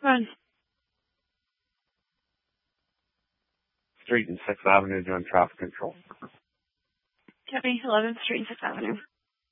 on Street and 6th Avenue doing traffic control. Copy 11th Street and 6th Avenue.